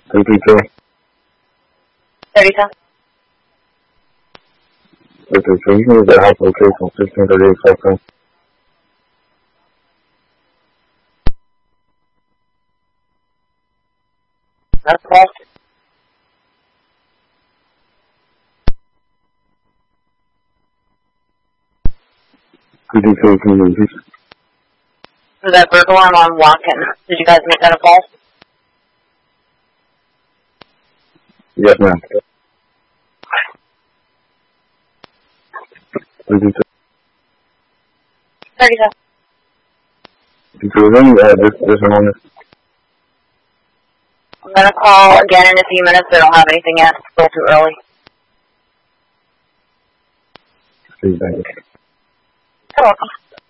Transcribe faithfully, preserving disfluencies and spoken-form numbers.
thirty-two. thirty-two. thirty-two. You can use that house location, sixteen thirty-eight South Ten. That's false. thirty-two, can you repeat? For that burglar alarm on Watkin, did you guys make that a false? Yes, ma'am. thirty-two. thirty-two. thirty-two, is there any uh, disposition on this? I'm going to call again in a few minutes. I don't have anything yet. It's still too early. Please, thank you. You're welcome.